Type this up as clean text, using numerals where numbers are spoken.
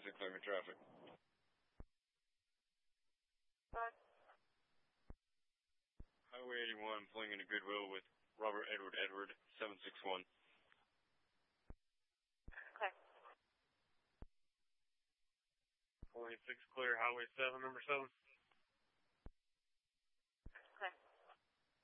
6 on your traffic. Highway 81, pulling into Goodwill with Robert Edward, 761. Okay. 26 clear, Highway 7, number 7.